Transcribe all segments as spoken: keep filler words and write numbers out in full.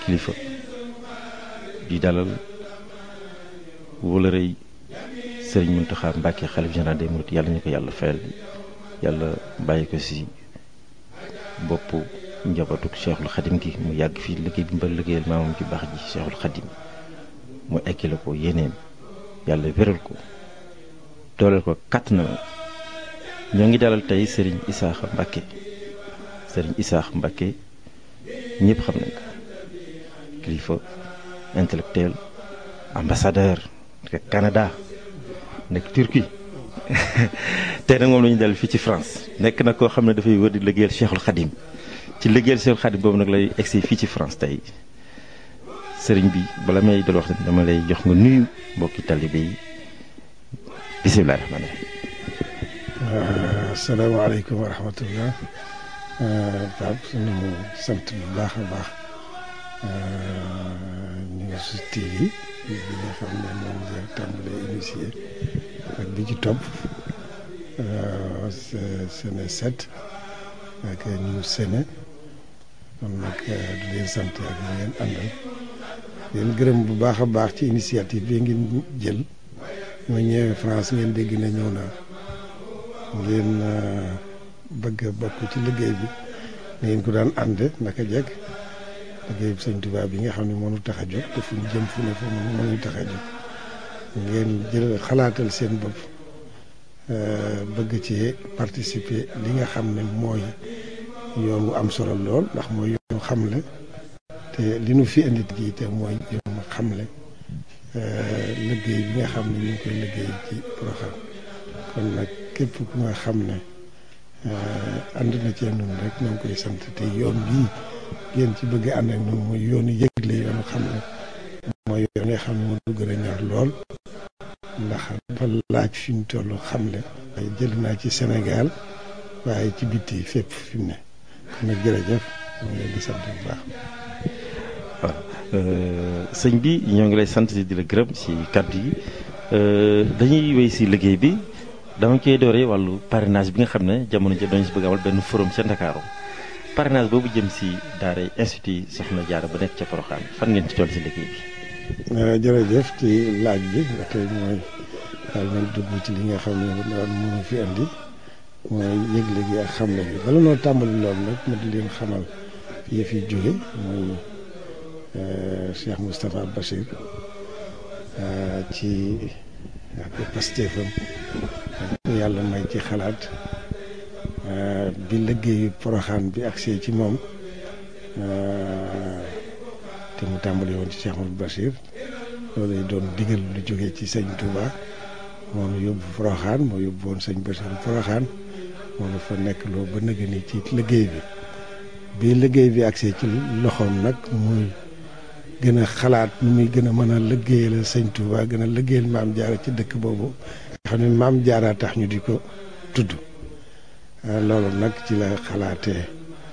kilifa di dalal wóolërëy Serigne Mountakha Mbacké xalif général des mourides yàlla ñu ko yàlla fayal yàlla bàyyi ko ci boppu njabootuk Cheikhul Khadim gi mu yàgg fii liggéey bi mbal liggéeyal maamam ci baax ji Cheikhul Khadim mu ekkile ko yéeneem yàlla wéral ko dooleel ko kàttanam ñoo ngi dalal tey Serigne Issakha Mbacké Serigne Issakha Mbacké ñëpp xam nañ ko kilifa intellectuel ambassadeur nekk Canada nekk Turquie tey nag moom la ñu dal fii ci France nekk na koo xam ne dafay wër di liggéeyal Cheikhul Khadim ci liggéeyal Cheikhul Khadim boobu nag lay egsi fii ci France tey sëriñ bi bala may dal wax dama lay jox nga nuyu mbokki talibé yi bisimilah rahmaani rahiim. asalaamaaleykum wa rahmatullah. Pape suñu sant bu baax a baax News T V bi nga xam ne moom nga tàmbalee initié ak bi ci topp Séné sept ak News Séné kon nag di leen sant ak ñu ngeen àndal leen gërëm bu baax a baax ci initiative bi ngeen jël ma ñëwee France ngeen dégg na ñëw naa ngeen bëgg a bokk ci liggéey bi ngeen ko daan ànde naka jekk liggéey bi Sëñ Tuubaa bi nga xam ne moo ñu tax a jóg te fu ñu jëm fu ne fu moo ñu tax a jóg ngeen jël xalaatal seen bopp bëgg ci participer li nga xam ne mooy yoon wu am solo lool ndax mooy yoon xamle te li nu fi indi gi te mooy yoon xamle liggéey bi nga xam ne ñu ngi koy liggéey ci Porokhane kon nag képp ku nga xam ne ànd na cee noonu rek ñoo ngi koy sant te yoon bii ngeen ci bëgg ànd ak noonu mooy yoonu yëgle yoonu xam ne mooy yoon nga xam ne moo du gën a ñor lool ndax dafa laaj fi mu toll xamle waaye jël naa ci Sénégal waaye ci bitti fépp fi mu ne kon nag jërëjëf ñoo ngi leen di sant bu baax. waaw sëñ bi ñoo ngi lay sant di la gërëm ci kàddu yi dañuy wéy ci liggéey bi dama koy dooree wàllu parrainage bi nga xam ne jamono ji dañu si bëgg amal benn forum ca Ndakaaru parrainage boobu jëm ci daara institut Soxna Jaara ba nekk ca Porokhane fan ngeen ci toll ci liggéey bi. jërëjëf ci laaj bi nga tey mooy daal nañ dugg ci li nga xam ne daal mënu fi andi mooy yëgle gi ak xamle bi bala noo tàmbali loolu nag ma di leen xamal yëf yi jóge mooy Cheikh Moustapha Bachir ci ak pastéefam yàlla may ci xalaat bi liggéeyu Porokhane bi agsee ci moom te mu tàmbali woon ci Cheikh Moustapha Bachir loolu lay doon digal lu jógee ci sëñ Touba moo nu yóbbu Porokhane moo yóbbu woon sëñ Bachir Porokhane moo nu fa nekk loo ba nëgë ni ci liggéey bi bi liggéey bi agsee ci loxoom nag muy gën a xalaat nu muy gën a mën a liggéeyal sëñ Touba gën a liggéeyal maam Jaara ci dëkk boobu nga xam ne maam Jaara tax ñu di ko tudd loolu nag ci la xalaatee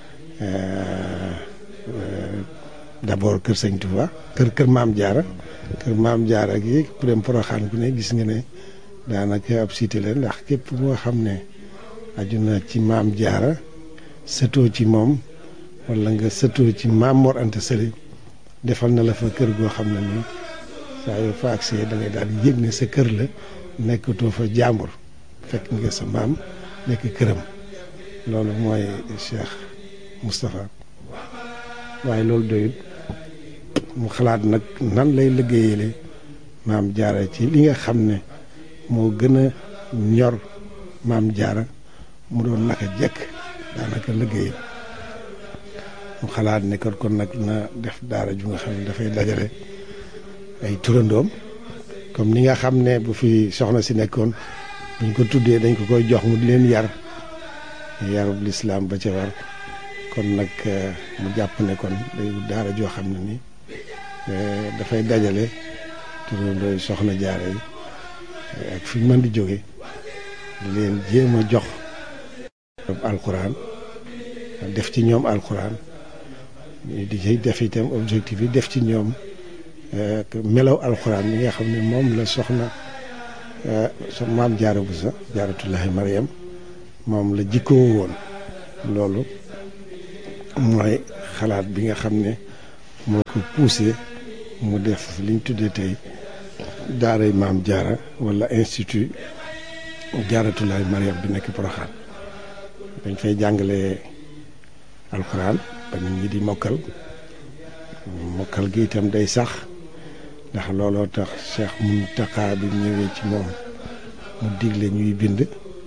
d'abord kër sëñ Touba kër kër maam Jaara kër maam Jaara gi ku dem Porokhane ku ne gis nga ne daanaka ab cité la ndax képp moo xam ne aju na ci maam Jaara sëtoo ci moom wala nga sëtoo ci maam Mor Anta Sali defal na la fa kër goo xam ne nii saa yoo fa agsee da ngay daal di yëg ne sa kër la nekkatoo fa jàmbur fekk nga sa maam nekk këram loolu mooy Cheikh Moustapha waaye loolu doyut mu xalaat nag nan lay liggéeyale maam Jaara ci li nga xam ne moo gën a ñor maam Jaara mu doon naka jekk daanaka liggéeyam mu xalaat ne kon kon nag na def daara ju nga xam ne dafay dajale ay turandoom comme ni nga xam ne bu fi soxna si nekkoon buñ ko tuddee dañ ko koy jox mu di leen yar yarub lislaam ba ca war kon nag mu jàpp ne kon day daara joo xam ne ni dafay dajale turandooy soxna Jaara yi ak fi mën di jóge di leen jéem a jox alquran def ci ñoom alquran di ci def itam objectif yi def ci ñoom melaw alxuraan yi nga xam ne moom la soxna so maam Jaara Buso Jaaratullaahi Mariam moom la jikkoo woon loolu mooy xalaat bi nga xam ne moo ko poussé mu def li ñu tuddee tey daaray Maam Jaara wala institut Jaaratulaay Mariam bi nekk Porokhane dañ fay jàngale alxuraan ba nit ñi di mokkal mokkal gi itam day sax ndax looloo tax Cheikh Mountakha bi ñëwee ci moom mu digle ñuy bind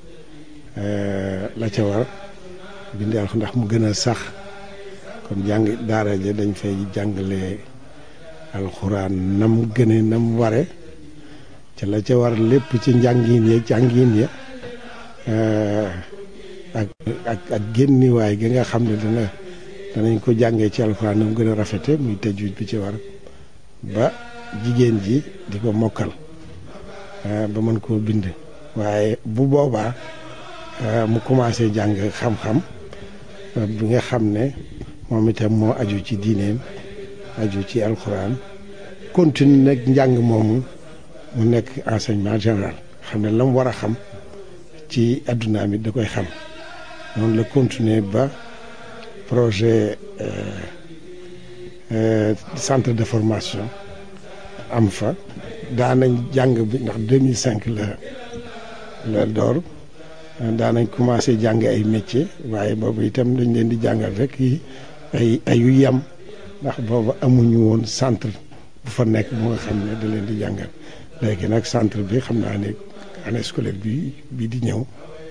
la ca war bindi alxuraan ndax mu gën a sax kon jàng daara ja dañ fay jàngale alxuraan nam gëne nam ware ca la ca war lépp ci njàngin ya jàngin ya ak ak ak génniwaay gi nga xam ne dana danañ ko jàngee ci alxuraan nam gën a rafete muy tajwid bi ci war ba jigéen ji di ko mokkal ba mën koo bind waaye bu boobaa mu commencé jàng xam-xam bi nga xam ne moom itam moo aju ci diineem aju ci alxuraan continue nag njàng moomu mu nekk enseignement général xam ne la mu war a xam ci adduna mi da koy xam noonu la continuer ba projet centre de formation am fa daanañ jàng bi ndax deux mille cinq la la door daanañ commencé jàng ay métier waaye boobu itam dañ leen di jàngal rek yi ay ayu yam ndax boobu amuñu woon centre bu fa nekk bu nga xam ne da leen di jàngal léegi nag centre bi xam naa ne année scolaire bi bii di ñëw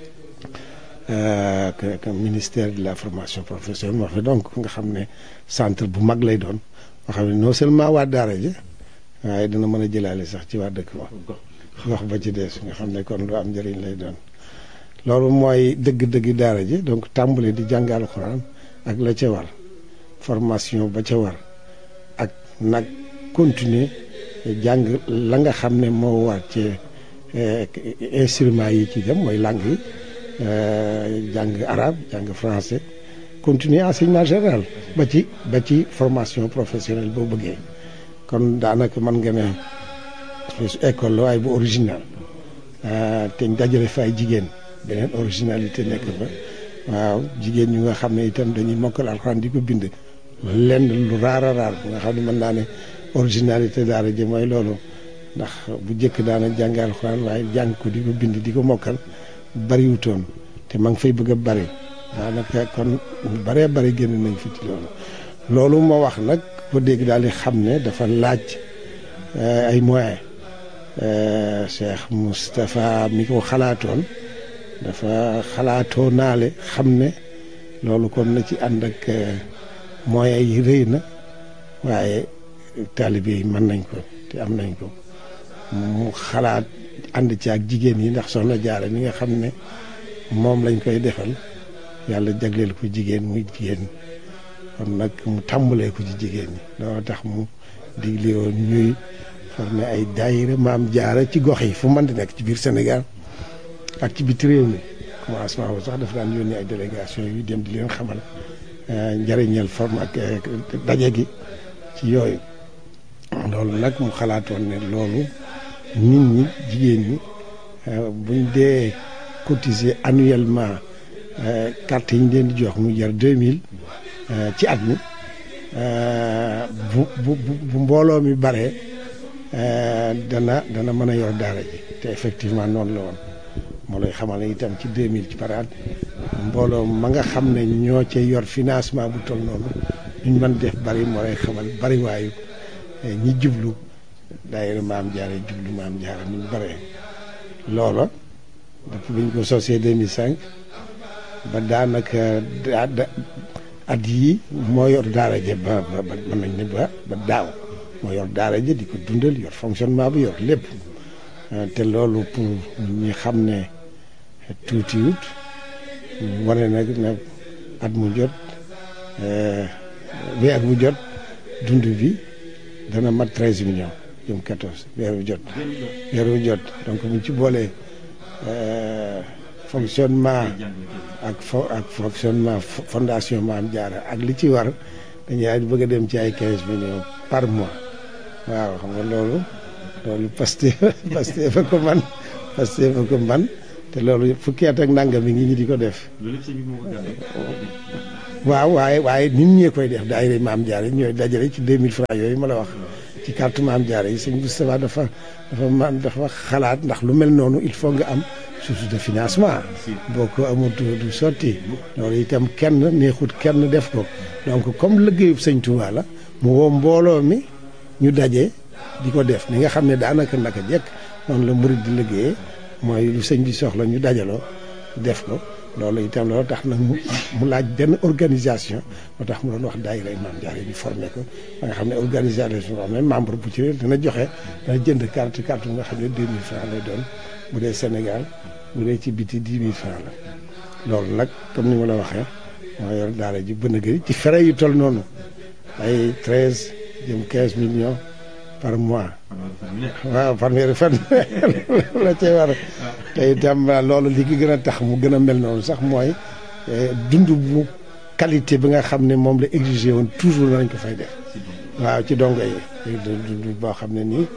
que ministère de la formation professionnelle moo fa donc nga xam ne centre bu mag lay doon nga xam ne non seulement waa daara ji waaye dina mën a jëlaale sax ci waa dëkk ba gox ba ci des nga xam ne kon lu am njëriñ lay doon loolu mooy dëgg-dëgg daara ji donc tàmbale di jàng alxuraan ak la ca war formation ba ca war ak nag continuer jàng la nga xam ne moo war ci instruments yi ci dem mooy langue yi jàng arabe jàng français continuer enseignement général ba ci ba ci formation professionnelle boo bëggee kon daanaka mën nga ne école la waaye bu original te ñu dajale fa ay jigéen beneen originalité nekk fa waaw jigéen ñu nga xam ne itam dañuy mokkal alxuraan di ko bind lenn lu raar a raar bu nga xam ne mën naa ne originalité daara ji mooy loolu ndax bu njëkk daana jàng alxuraan waaye jàng ko di ko bind di ko mokkal bariwutoon te ma ngi fay bëgg a bari daanaka kon baree bari génn nañ fi ci loolu loolu moo wax nag ko dégg daal di xam ne dafa laaj ay moyens Cheikh Moustapha mi ko xalaatoon dafa xalaatoo naale xam ne loolu kon na ci ànd ak moyens yi rëy na waaye taalibe yi mën nañ ko te am nañ ko mu xalaat ànd ci ak jigéen yi ndax soxna Jaara mi nga xam ne moom lañ koy defal yàlla jagleel ko jigéen muy jigéen kon nag mu tàmbalee ko ci jigéen ñi loolu tax mu digle woon ñuy formé ay daayira Maam Jaara ci gox yi fu mën di nekk ci biir Sénégal ak ci biti réew mi commencement bu sax dafa daan yónnee ay délégation yu dem di leen xamal njëriñal forme ak daje gi ci yooyu loolu nag mu xalaatoon ne loolu nit ñi jigéen ñi buñ dee cotiser annuellement carte yi ñu leen di jox mu jar deux mille ci at mi bu bu bu mbooloo mi baree dana dana mën a yor daara ji te effectivement noonu la woon moo lay xamal ne itam ci deux mille ci par at mbooloo ma nga xam ne ñoo cay yor financement bu toll noonu duñ mën def bari moo lay xamal bari waayu ñi jublu daayira Maam Jaara jublu Maam Jaara ni ñu baree loola depuis bi ñu ko sosee deux mille cinq ba daanaka at yii moo yor daara ja ba ba mën nañ ne ba ba daaw moo yor daara ja di ko dundal yor fonctionnement bi yor lépp te loolu pour ñi xam ne tuutiwut wane nag ne at mu jot weer bu jot dund bi dana mat treize millions jëm quatorze weer bu jot weer bu jot donc bu ci boolee fonctionnement ak fo ak fonctionnement fondation Maam Jaara ak li ci war dañuy bëgg a dem ci ay quinze millions par mois waaw xam nga loolu loolu Pastef Pastef fa ko man Pastef fa ko man te loolu fukki at ak nangam mi ngi ñi di ko def waaw waaye waaye nit ñee koy def daayira Maam Jaara yi ñooy dajale ci deux mille francs yooyu ma la wax ci carte Maam Jaara yi sëñ Moustapha dafa dafa man dafa xalaat ndax lu mel noonu il faut nga am source de financement boo ko amul du sotti loolu itam kenn neexut kenn def ko donc comme liggéeyub sëñ Touba la mu woo mbooloo mi ñu daje di ko def ni nga xam ne daanaka naka jekk noonu la murid di liggéeyee mooy lu sëñ bi soxla ñu dajaloo def ko loolu itam loolu tax nag mu mu laaj benn organisation moo tax mu doon wax daayira Maam Jaara yi ñu formé ko ba nga xam ne organisation boo xam ne membre bu ci dina joxe dana jënd carte carte bu nga xam ne deux mille francs lay doon bu dee Sénégal bu dee ci biti dix mille francs la loolu nag comme ni ma la waxee moo yor daara ji bën a gëri ci frais yu toll noonu ay treize jëm quinze millions par mois waaw fanweeri fan la cay war te itam loolu li ki gën a tax mu gën a mel noonu sax mooy dund bu qualité bi nga xam ne moom la exigé woon toujours nañ ko fay def waaw ci dongo yi dund boo xam ne nii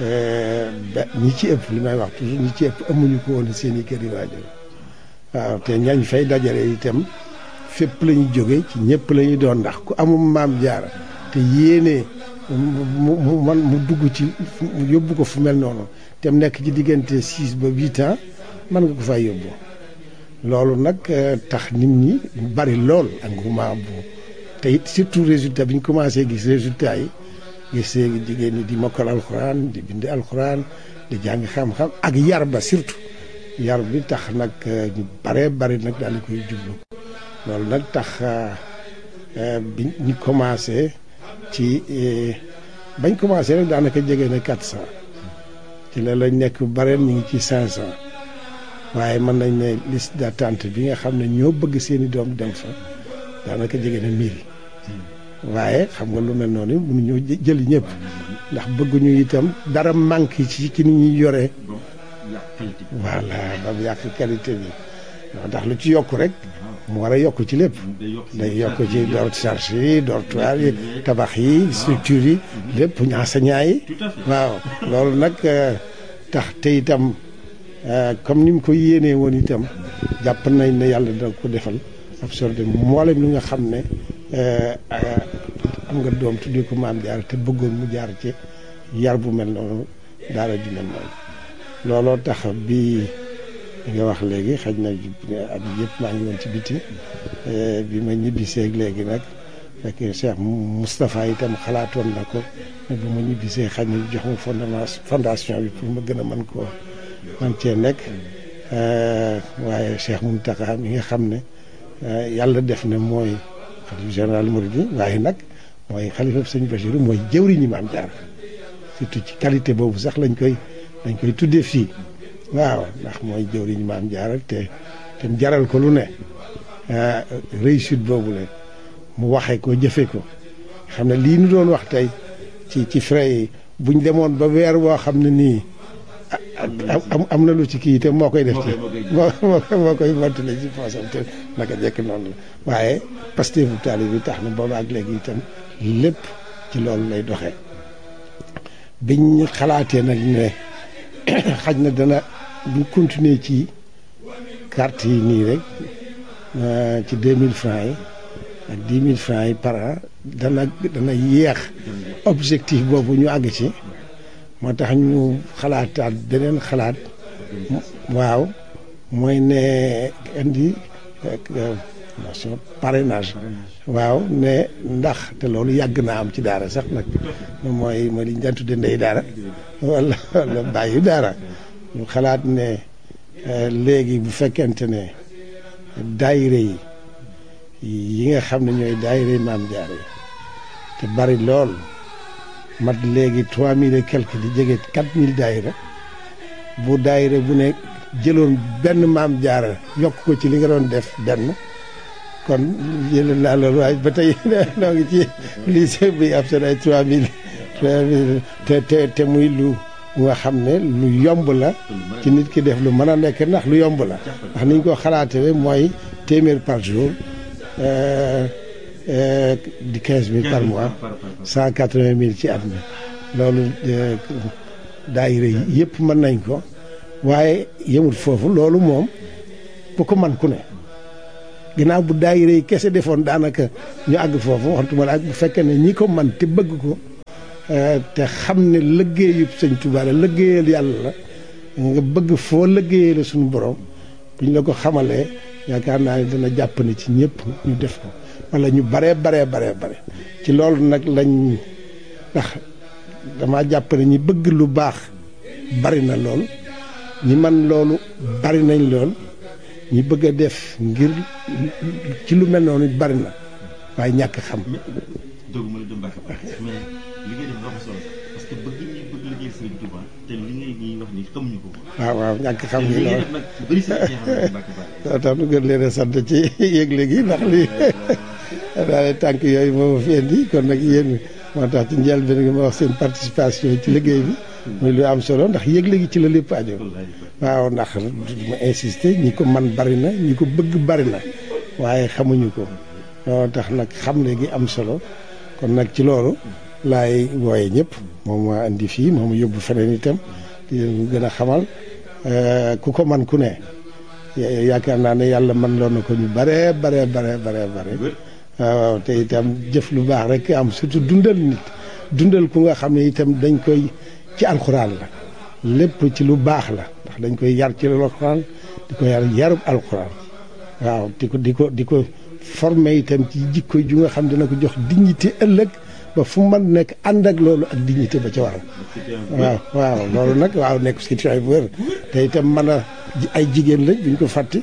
ba ñi ci ëpp li may wax toujours ñi ci ëpp amuñu ko woon seen i kër yi waajur waaw te ñañ fay dajale itam fépp la ñu jóge ci ñëpp la ñu doon ndax ku amul Maam Jaara te yéene mu mu man mu dugg ci yóbbu ko fu mel noonu te mu nekk ci diggante six ba huit ans mën nga ko fay yóbbu loolu nag tax nit ñi bari lool engouement bu te it surtout résultat bi ñu commencé gis résultat yi gis jigéen ñi di mokkal alxuraan di bind alxuraan di jàng xam-xam ak yar ba surtout yar bi tax nag ñu bare bari nag daal di koy jublu loolu nag tax bi ñu commencé ci bañ commencé rek daanaka jege na quatre cent ci la lañ nekk bare ñu ngi ci cinq cent waaye mën nañ ne liste d'attente bi nga xam ne ñoo bëgg seeni doom dem fa daanaka jege na mille waaye xam nga lu mel noonu mënuñoo jëli ñëpp ndax bëgguñu itam dara manque ci ci ni ñuy yoree voilà ba mu yàq qualité bi ndax lu ci yokk rek mu war a yokk ci lépp day yokk ci door charge yi dortoir yi tabax yi structure yi lépp enseignant yi waaw loolu nag tax te itam comme ni mu ko yéenee woon itam jàpp nañ ne yàlla dina ko defal absorbé mboolem li nga xam ne am nga doom tuddee ko Maam Jaara te bëggoon mu jaar ci yar bu mel noonu daara ju mel noonu looloo tax bi nga wax léegi xaj na at yëpp maa ngi woon ci biti bi ma ñibbisee léegi nag fekk Cheikh Moustapha itam xalaatoon na ko ne bu ma ñibbisee xaj na jox ma fondation fondation bi pour ma gën a mën koo man cee nekk waaye Cheikh Mountakha mi nga xam ne yàlla def na mooy xalifa général Mouride waaye nag mooy xalifa sëñ Bachir mooy jëwriñu Maam Jaara surtout ci qualité boobu sax lañ koy lañ koy tuddee fii waaw ndax mooy jëwriñu Maam Jaara te te jaral ko lu ne réussite boobu la mu waxee ko jëfee ko xam ne lii nu doon wax tey ci ci frais yi buñ demoon ba weer woo xam ne nii am am na lu ci kii te moo koy def ci moo moo koy mottale ci poosam te naka jekk noonu la waaye Pastef bu taalibe bi tax na booba ak léegi itam lépp ci loolu lay doxee biñ xalaatee nag ne xaj na dana bu continuer ci carte yi nii rek ci deux mille francs yi ak dix mille francs yi par an dana dana yéex objectif boobu ñu àgg ci moo tax ñu xalaataat beneen xalaat waaw mooy ne indi nation parrainage waaw ne ndax te loolu yàgg naa am ci daara sax nag mooy mooy li ñu daan tudde ndey daara wala wala bàyyi daara ñu xalaat ne léegi bu fekkente ne daayira yi yi nga xam ne ñooy daayira yi Maam Jaara yi te bari lool mat léegi trois mille et quelque di jege quatre mille daayira bu daayira bu ne jëloon benn Maam Jaara yokk ko ci li nga doon def benn kon jëloon naa loolu waaye ba tey noo ngi ci lycée bi ab seen ay trois mille trois mille te te te muy lu nga xam ne lu yomb la ci nit ki def lu mën a nekk ndax lu yomb la ndax niñ ko xalaatee mooy téeméer par jour di quinze mille par mois cent quatre-vingt mille ci at mi loolu daayira yi yëpp mën nañ ko waaye yemul foofu loolu moom bu ko man ku ne ginnaaw bu daayira yi kese defoon daanaka ñu àgg foofu waxantuma la ak bu fekkee ne ñi ko man te bëgg ko te xam ne liggéeyu sëñ Tuubaa la liggéeyal yàlla la nga bëgg foo liggéeyee la suñu borom buñ la ko xamalee yaakaar naa ne dana jàpp ne ci ñëpp ñu def ko wala ñu baree baree baree bare ci loolu nag lañ ndax dama jàpp ne ñi bëgg lu baax bari na lool ñi man loolu bari nañ lool ñi bëgg a def ngir ci lu mel noonu bari na waaye ñàkk xam. doguma la dem Mbacke mais li ngay def dafa solo parce que bëgg ñi bëgg liggéey Sëriñ Tuubaa te li ngay ñuy wax ni xamuñu ko. waaw waaw ñàkk xam gi loolu nag bëri sa jeexal Mbacke Ba. tax nu gën leen a sant ci yëgle gi ndax lii daal tànk yooyu moo ma fi indi kon nag yéen moo tax ci njëlbéen gi ma wax seen participation ci liggéey bi. muy lu am solo ndax yëgle gi ci la lépp aju. waaw ndax ma insister ñi ko man bari na ñi ko bëgg bari na waaye xamuñu ko moo tax nag xamle gi am solo kon nag ci loolu laay wooye ñëpp moom ma indi fii moom yóbbu feneen itam di leen gën a xamal ku ko man ku ne yaakaar naa ne yàlla man loon na ko ñu bare bare bare bare bare waaw te itam jëf lu baax rek am surtout dundal nit dundal ku nga xam ne itam dañ koy ci alxuraan la lépp ci lu baax la ndax dañ koy yar ci alxuraan di ko yar yarub alxuraan waaw di ko di ko di ko formé itam ci jikko ju nga xam dina ko jox dignité ëllëg ba fu man nekk ànd ak loolu ak dignité ba ca waral waaw waaw loolu nag waaw nekk situation bu wér te itam mën a ay jigéen lañ buñ ko fàtte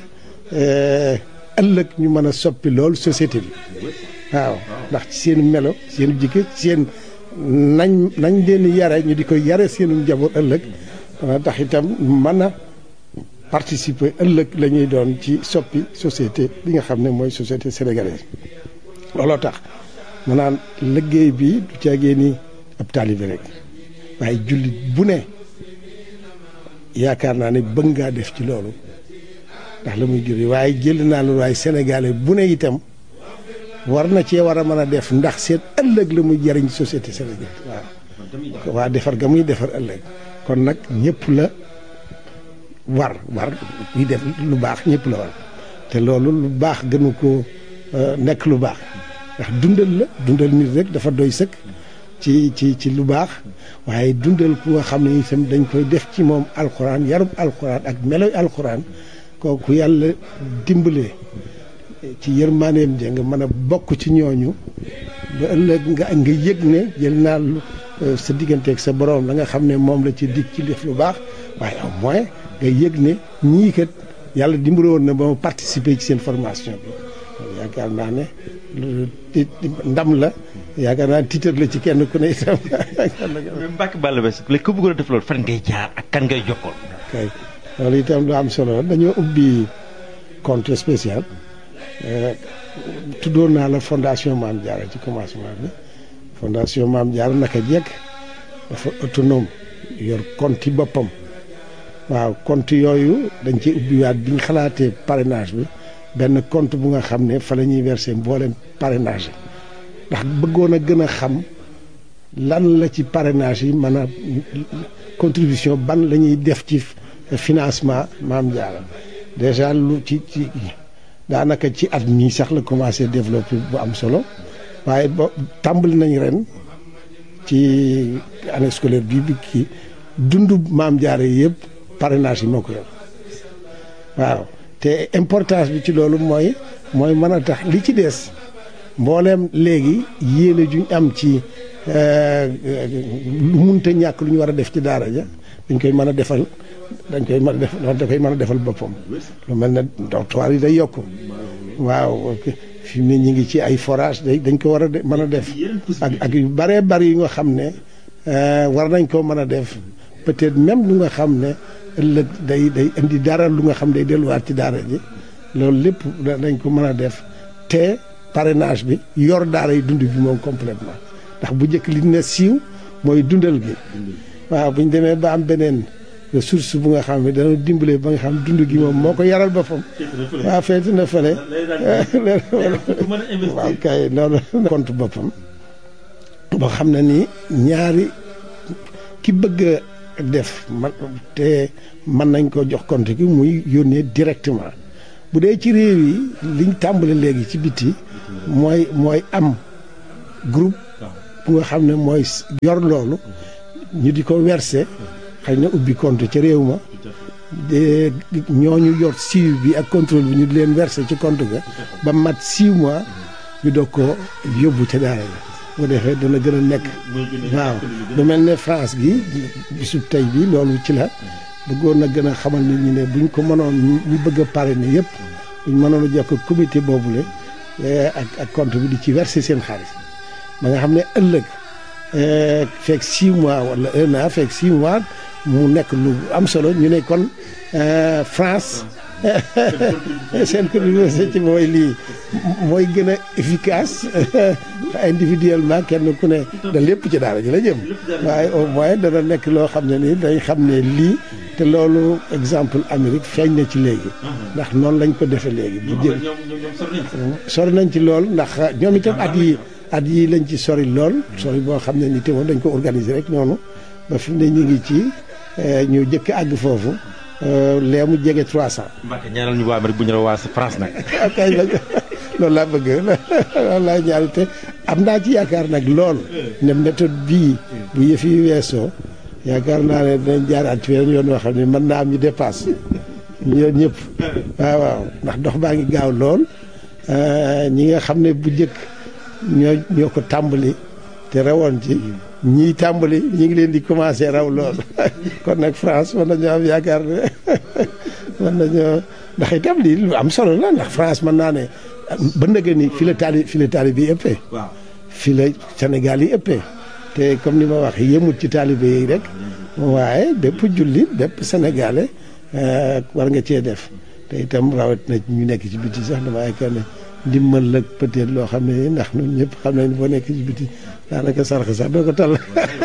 ëllëg ñu mën a soppi loolu société bi waaw ndax ci seen melo seen jikko seen nañ nañ leen yare ñu di ko yare seenu njaboot ëllëg dana tax itam mën a participer ëllëg la ñuy doon ci soppi société bi nga xam ne mooy société sénégalaise looloo tax ma naan liggéey bi du caagee ni ab taalibe rek waaye jullit bu ne yaakaar naa ne bëgg ngaa def ci loolu ndax la muy juri waaye jël naa loolu waaye sénégalais bu ne itam war na cee war a mën a def ndax seen ëllëg la muy jariñ société sénégalaise waaw waa defar ga muy defar ëllëg kon nag ñëpp la war war ñuy def lu baax ñëpp la war te loolu lu baax gënu ko nekk lu baax ndax dundal la dundal nit rek dafa doy sëkk ci ci ci lu baax waaye dundal ku nga xam ne itam dañ koy def ci moom alxuraan yarub alxuraan ak meloy alxuraan kooku yàlla dimbalee ci yërmaaneem ja nga mën a bokk ci ñooñu ba ëllëg nga nga yëg ne jël naa sa digganteeg sa borom la nga xam ne moom la ci dig ci def lu baax waaye au moins nga yëg ne ñii kat yàlla dimbale woon na ba ma participer ci seen formation bi yaakaar naa ne ndam la yaakaar naa tiitar la ci kenn ku ne itam. mais Mbacke Balla Basse léegi ku bëggoon a def loolu fan ngay jaar ak kan ngay jokkoon. kay loolu itam lu am solo dañoo ubbi compte spécial tuddoon naa la fondation Mame Diarra ci commencement bi fondation Mame Diarra naka jekk dafa autonome yor compte boppam waaw compte yooyu dañ ci ubbiwaat bi ñu xalaatee parrainage bi benn compte bu nga xam ne fa la ñuy verser mboolem parrainage ndax bëggoon a gën a xam lan la ci parrainage yi mën a contribution ban la ñuy def ci financement Mame Diarra déjà lu ci ci daanaka ci at mii sax la commencé développer bu am solo waaye ba tàmbali nañ ren ci année scolaire bii bi kii dundu Mame Diarra yi yëpp parrainage yi moo ko yor waaw te importance bi ci loolu mooy mooy mën a tax li ci des mbooleem léegi yéene juñ am ci lu munta ñàkk lu ñu war a def ci daara ja dañ koy mën a defal dañ koy mën a def da koy mën a defal boppam lu mel ne dortoir yi day yokku waaw fi mu ne ñu ngi ci ay forage day dañ ko war a mën a def ak ak yu bëree bëri yu nga xam ne war nañ koo mën a def peut-être même lu nga xam ne ëllëg day day indi dara lu nga xam day delluwaat ci daara ji loolu lépp dañ ko mën a def te parrainage bi yor daara yi dund bi moom complètement ndax bu njëkk li ne siiw mooy dundal gi waaw bu ñu demee ba am beneen ressource bu nga xam ne dana dimbale ba nga xam dund gi moom moo ko yaral boppam waaw feeti na fële waaw kay loolu compte boppam boo xam ne nii ñaari ki bëgg def man te mën nañ ko jox compte gi muy yónnee directement bu dee ci réew yi liñ tàmbali léegi ci biti mooy mooy am groupe bu nga xam ne mooy yor loolu ñu di ko verser xëy na ubbi compte ca réew ma de ñooñu yor suivi bi ak contrôle bi ñu di leen verser ci compte ga ba mat six mois ñu doog ko yóbbu ca daara la bu defee dana gën a nekk waaw lu mel ne France gi bisu tey bi loolu ci la bëggoon na gën a xamal nit ñi ne buñ ko mënoon ñu bëgg a parrainer yëpp buñ mënoon a jokk comité boobule ak ak compte bi di ci verser seen xaalis ba nga xam ne ëllëg fekk six mois wala un an fekk six mois mu nekk lu am solo ñu ne kon France seen contribution ci mooy lii mooy gën a efficace individuellement kenn ku ne da lépp ci daara ji la jëm waaye au moins dana nekk loo xam ne ni dañ xam ne lii te loolu exemple Amérique feeñ na ci léegi ndax noonu lañ ko defee léegi bu jëm sori nañ ci lool ndax ñoom itam at yi at yi lañ ci sori lool sori boo xam ne ni te woon dañ ko organiser rek noonu ba fi mu ne ñu ngi ci ñu jëkk àgg foofu lee mu jege trois cent. Mbacke ñaanal ñu waa Amérique bu ñu la waa France nag. ok loolu laa bëgg loolu laa ñaari te am naa ci yaakaar nag lool ne méthode bii bu yëf yi weesoo yaakaar naa ne dinañ jaaraat ci weneen yoon yoo xam ne mën naa am ñu dépasse ñoom ñëpp waaw waaw ndax dox baa ngi gaaw lool ñi nga xam ne bu njëkk ñoo ñoo ko tàmbali te rawoon ci ñii tàmbali ñi ngi leen di commencé raw lool kon nag France mën nañoo am yaakaar ne mën nañoo ndax itam lii lu am solo la ndax France mën naa ne ba ndëgë ni fi la taali fi la taalibe yi ëppee fi la Sénégal yi ëppee te comme ni ma wax yëmut ci taalibe yi rek waaye bépp jullit bépp sénégalais war nga cee def te itam rawat na ñu nekk ci biti sax dama yaakaar ne ndimbal la peut-être loo xam ne ndax ñun ñëpp xam nañ boo nekk ci biti daanaka sarx sax doo ko tal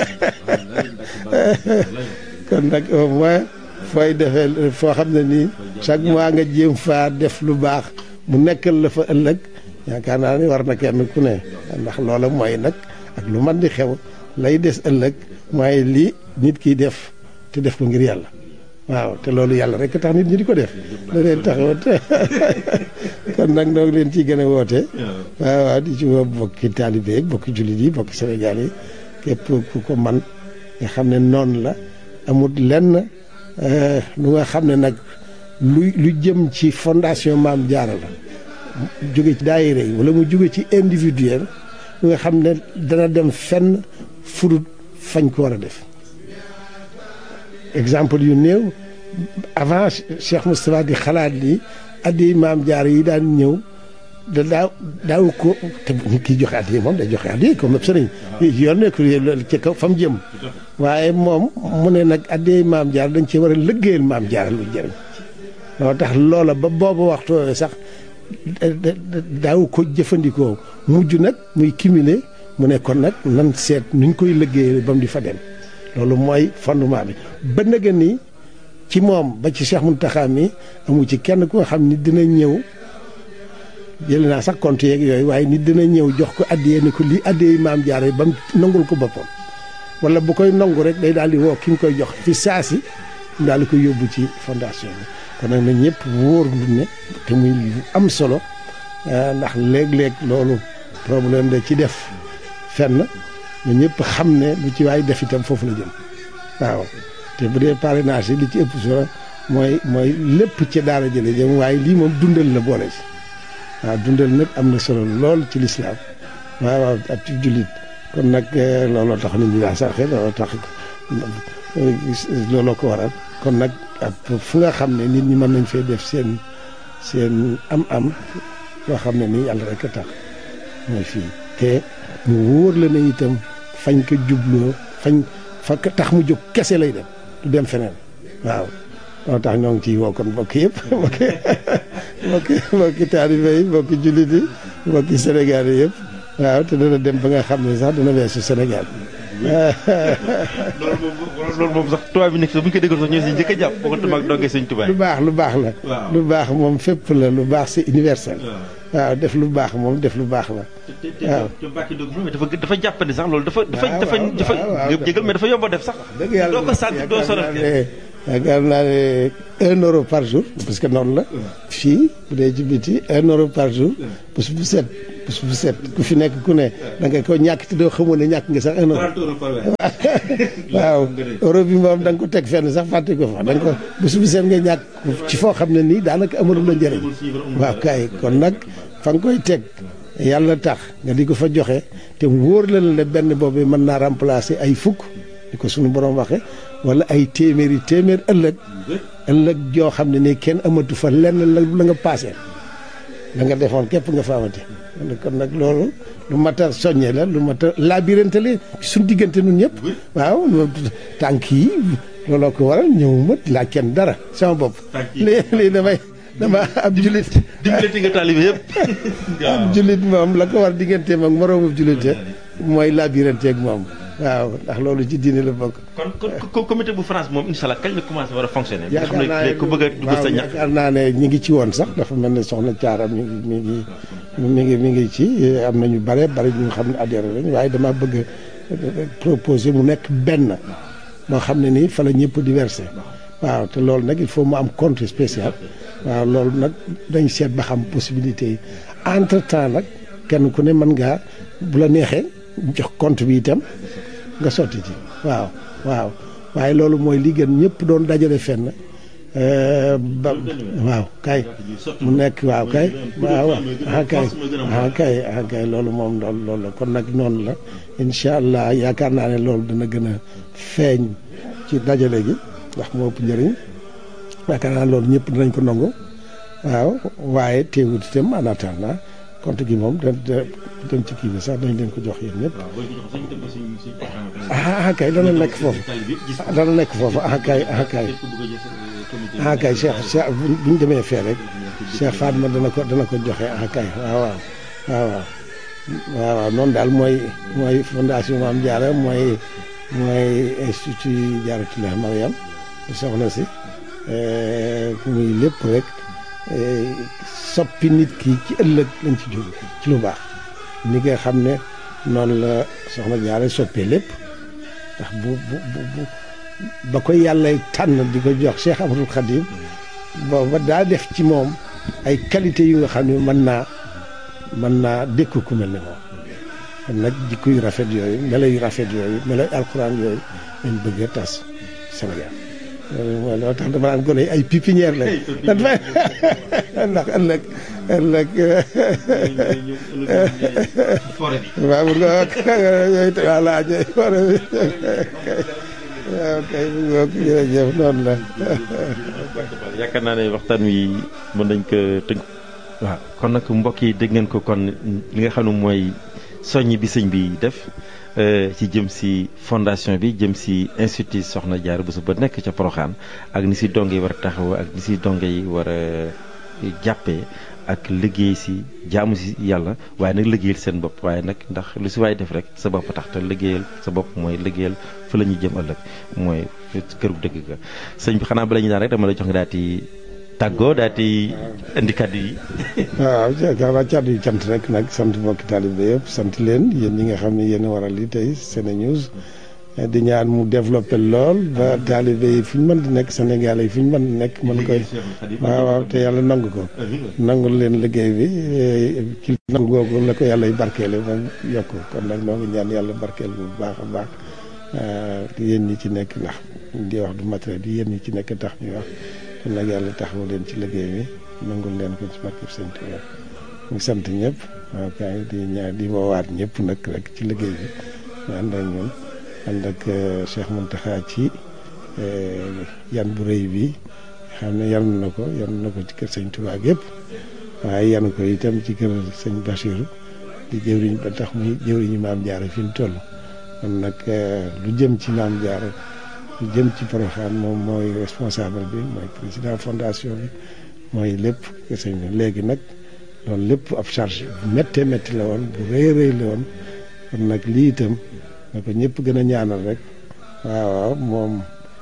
kon nag au moins fooy defee foo xam ne nii chaque mois nga jéem faa def lu baax mu nekkal la fa ëllëg yaakaar naa ni war na kenn ku ne ndax loola mooy nag ak lu man di xew lay des ëllëg mooy lii nit kiy def te def ko ngir yàlla waaw te loolu yàlla rek tax nit ñi di ko def da leen taxawat kon nag noo ngi leen ciy gën a woote waaw waaw di ci woo bokki taalibe yi bokki jullit yi bokki Sénégal yi képp ku ko man nga xam ne noonu la amul lenn lu nga xam ne nag lu lu jëm ci fondation Maam Jaara la jóge ci daayira yi wala mu jóge ci individuel lu nga xam ne dana dem fenn fudut fañ ko war a def exemple yu néew avant Cheikh Moustapha di xalaat ni addi Maam Jaara yi daan ñëw da daaw daaw ko te nit ki joxe addi moom day joxe addi comme sëriñ yoon nekk ci kaw fa mu jëm waaye moom mu ne nag addi Maam Jaara dañ ci war a liggéeyal Maam Jaara lu jëriñ loo tax loola ba boobu waxtu sax daaw ko jëfandikoo mujj nag muy cumuler mu ne kon nag nan seet nuñ koy liggéeyal ba mu di fa dem loolu mooy fondement bi ba nëgën ni ci moom ba ci Cheikh Mountakha mi amu ci kenn ku nga xam ni dina ñëw jël naa sax compte yeeg yooyu waaye nit dina ñëw jox ko addiyee ni ko lii addiyee Maam Jaara ba mu nangul ko boppam wala bu koy nangu rek day daal di woo ki nga koy jox fi saasi daal di koy yóbbu ci fondation bi kon nag na ñëpp wóor lu ne te muy am solo ndax léeg-léeg loolu problème da ci def fenn ñu ñëpp xam ne lu ci waay def itam foofu la jëm waaw te bu dee parrainage yi li ci ëpp solo mooy mooy lépp ci daara jële jëm waaye lii moom dundal la boole ci waaw dundal nag am na solo lool ci lislaam waaw waaw ak ci jullit kon nag looloo tax nit ñi daa sarxe looloo tax looloo ko waral kon nag ak fu nga xam ne nit ñi mën nañ fee def seen seen am-am yoo xam ne nii yàlla rek a tax mooy fii te mu wóor la ne itam fañ ko jubloo fañ fa tax mu jóg kese lay dem du dem feneen waaw moo tax ñoo ngi ciy woo kon mbokk yëpp mbokki mbokki mbokki taalibe yi mbokki jullit yi mbokki Sénégal yi yëpp waaw te dana dem ba nga xam ne sax dana weesu Sénégal loolu moom loolu moom sax tubaab bi nekk sax bu ñu ko déggoon sax ñoo si njëkk a jàpp boo ko tamaak dongee sëñ tubaab lu baax lu baax la lu baax moom fépp la lu baax c'est universel waaw def lu baax moom def lu baax la waaw dafa dafa jàppandi sax loolu dafa dafa dafa dafa jégal mais dafa yomb a def sax dëgg yàlla doo ko sant doo sonal yaakaar naa ne un euro par jour parce que noonu la fii bu dee ci biti un euro par jour bés bu set bés bu set ku fi nekk ku ne da nga ko ñàkk te doo xamoon ne ñàkk nga sax un euro waaw euro bi moom da nga ko teg fenn sax fàtte ko fa da nga ko bés bu set nga ñàkk ci foo xam ne nii daanaka amalul la njëriñ waaw kay kon nag fa nga koy teg yàlla tax nga di ko fa joxe te wóor la ne benn boobu mën naa remplacer ay fukk di ko suñu borom waxe wala ay téeméeri téeméer ëllëg ëllëg joo xam ne nii kenn amatu fa lenn la la nga paasee la nga defoon képp nga fa amati kon nag loolu lu mat a soññee la lu mat a labirante la suñu diggante nun ñëpp waaw tànk yi looloo ko waral ñëwuma laa kenn dara sama bopp lii lii damay dama ab jullit dimbalati nga taalibe yëpp ab jullit moom la ko war digganteem ak moroomu jullit mooy labirante ak moom waaw ndax loolu ci diine la bokk. kon kon comité bu France moom incha allah kañ la commencé war a fonctionner. yaakaar naa ne ku bëgg a dugg sa ñax. yaakaar naa ne ñi ngi ci woon sax dafa mel ne soxna Thiara mi ngi mi ngi mi ngi mi ngi ci am na ñu bare bari ñu xam ne adhéré lañ waaye dama bëgg a proposer mu nekk benn moo xam ne nii fa la ñëpp di versé waaw te loolu nag il faut mu am compte spécial waaw loolu nag dañ seet ba xam possibilité yi entre temps nag kenn ku ne mën ngaa bu la neexee jox compte bi itam. nga sotti ci waaw waaw waaye loolu mooy li gën ñëpp doon dajale fenn ba waaw kay mu nekk waaw kay waaw ah kay ah kay ah kay loolu moom loolu loolu la kon nag noonu la incha allah yaakaar naa ne loolu dana gën a feeñ ci dajale gi ndax moo ëpp njëriñ yaakaar naa loolu ñëpp dinañ ko nangu waaw waaye teewut itam en attendant compte gi moom da dem ci kii bi sax dañ leen ko jox yéen ñëpp ah kay dana nekk foofu dana nekk foofu ah kay ah kay ah kay Cheikh Cheikh bu ñu demee fee rek Cheikh Fatma dana ko dana ko joxe ah kay waaw waaw waaw waaw waaw waaw noonu daal mooy mooy fondation Mame Diarra mooy mooy institut Diarratoulah Mariam soxna si muy lépp rek soppi nit ki ci ëllëg lañ ci jóg ci lu baax ni nga xam ne noonu la soxna Diarra soppee lépp ndax bu bu bu ba ko yàlla tànn di ko jox Cheikh Ahmadou Khadim booba daa def ci moom ay qualité yu nga xam ne mën naa mën naa dékku ku mel ne moom kon nag jikko yu rafet yooyu melo yu rafet yooyu melo alxuraan yooyu lañ bëgg a tas Sénégal loolu loo tax dama naan gone ay pépinière lañ ndax ëllëg ëllëg waaw bu nga yooyu voilà ñooy forêt bi waaw kay bu nga jërëjëf noonu la yaakaar naa ne waxtaan wi mën nañ ko tënk waaw kon nag mbokk yi dégg ngeen ko kon li nga xam ne mooy soññ bi sëñ bi def ci jëm si fondation bi jëm si institut Soxna Diarra Bousso ba nekk ca Porokhane ak ni si donge yi war a taxaw ak ni si donge yi war a jàppee ak liggéey si jaamu si yàlla waaye nag liggéeyal seen bopp waaye nag ndax lu si waay def rek sa bopp tax te liggéeyal sa bopp mooy liggéeyal fa la ñuy jëm ëllëg mooy këru dëgg ga sëñ bi xanaa bala ñu daan rek dama la jox nga daal di tàggoo daal di indi kàddu yi. waaw yaakaar naa kàddu yi cant rek nag sant mbokki taalibe yëpp sant leen yéen ñi nga xam ne yéen a waral li tey SeneNews di ñaan mu développé lool ba taalibe yi fu ñu mën di nekk Sénégal yi fu ñu mën di nekk mën koy waaw waaw te yàlla nangu ko nangul leen liggéey bi ci nangu googu la ko yàlla y barkeele ba yokk kon nag noo ngi ñaan yàlla barkeel bu baax a baax yéen ñi ci nekk ndax di wax du matériel yi yéen ñi ci nekk tax ñuy wax kon nag yàlla taxawu leen ci liggéey bi nangul leen ko ci barkeb Sëñ Tuubaa mu ngi sant ñëpp waaw kay di ñaan di woowaat ñëpp nag rek ci liggéey bi ñu ànd ak ñun ànd ak Cheikh Mountakha ci yan bu rëy bi xam ne yan na ko yan na ko ci kër Sëñ Tuubaa yëpp waaye yan ko itam ci kër Sëñ Bachir di jëwriñ ba tax muy jëwriñu Maam Diarra fi mu toll kon nag lu jëm ci Maam Diarra lu jëm ci Porokhane moom mooy responsable bi mooy président fondation bi mooy lépp kër sëñ bi léegi nag loolu lépp ab charge bu méttee métti la woon bu rëy rëy la woon kon nag lii itam na ko ñëpp gën a ñaanal rek waaw waaw moom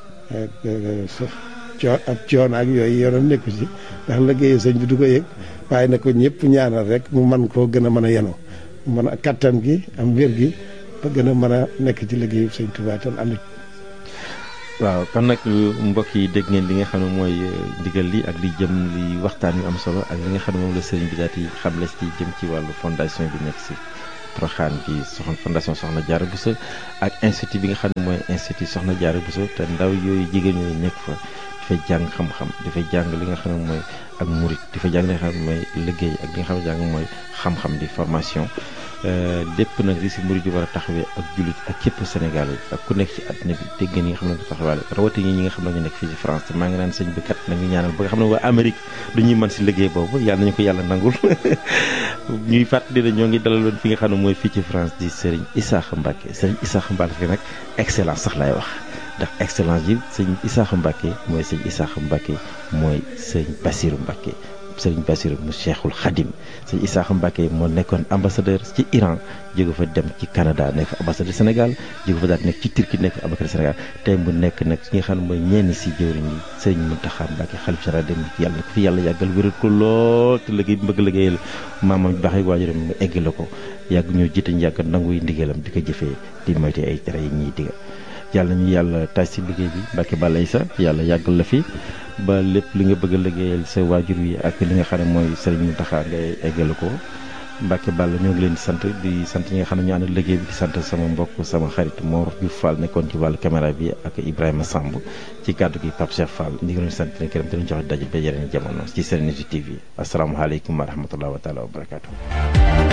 coo ab coon ak yooyu yoonam nekku ci ndax liggéeyu sëñ bi du ko yëg waaye na ko ñëpp ñaanal rek mu man koo gën a mën a yenu mën a kattan gi am wér gi ba gën a mën a nekk ci liggéeyu sëñ Tuubaa tan ànd waaw kon nag mbokk yi dégg ngeen li nga xam ne mooy ndigal li ak li jëm li waxtaan yu am solo ak li nga xam ne moom la sëriñ bi daal di xamle ci jëm ci wàllu fondation bi nekk si Porokhane bi soxna fondation Soxna Diarra Bousso ak institut bi nga xam ne mooy institut Soxna Diarra Bousso te ndaw yooyu jigéen ñooyu nekk fa dafay jàng xam-xam dafay jàng li nga xam ne mooy ak murit dafay jàng li nga xam ne mooy liggéey ak li nga xam ne jàng mooy xam-xam di formation lépp nag li si murit yi war a taxawee ak jullit ak képp Sénégal yi ak ku nekk ci àddina bi dégg ngeen ñi nga xam ne ko taxawaale rawatina ñi nga xam ne ñu nekk fii ci France te maa ngi naan sëñ bi kat nañu ñaanal ba nga xam ne waa Amérique du ñuy mën si liggéey boobu yàlla nañu ko yàlla nangul ñuy fàttali ne ñoo ngi dalaloon fi nga xam ne mooy fii ci France di Serigne Issakha Mbacké Serigne Issakha Mbacké nag excellence sax laay wax ndax excellence yi sëñ Issakha Mbacké mooy sëñ Issakha Mbacké mooy sëñ Bassirou Mbacké sëriñ Bassirou mu Cheikhul Khadim sëñ Issakha Mbacké moo nekkoon ambassadeur ci Iran jóge fa dem ci Canada nekk fa ambassadeur Sénégal jóge fa daal nekk ci Turquie nekk fa ambassadeur Sénégal tey mu nekk nag ci nga xam ne mooy ñenn si jëwriñ yi sëriñ Mountakha Mbacké xalif général dem yàlla na ko fi yàlla yàggal wéral ko lool te liggéey bi bëgg liggéeyal maamam baax yi waajuram mu egg la ko yàgg ñoo jiite ñu yàgg nangu yi ndigalam di ko jëfee di moyte ay tere yi ñuy digal yàlla ñu yàlla taaj si liggéey bi Mbacké Balla Issa yàlla yàggal la fi ba lépp li nga bëgg a liggéeyal sa waajur wi ak li nga xam ne mooy Serigne Mountakha ngay eggale ko Mbacké Balla ñoo ngi leen di sant di sant ñi nga xam ne ñu ànd liggéey bi di sant sama mbokk sama xarit Mor Diouf Fall nekkoon ci wàllu caméra bi ak Ibrahima Samb ci kàddu gi Pape Cheikh Fall ñu ngi leen di sant leen këram di leen jox daje ba yeneen jamono ci Serenity T V asalaamaaleykum wa rahmatulah wa taala wa barakaatu.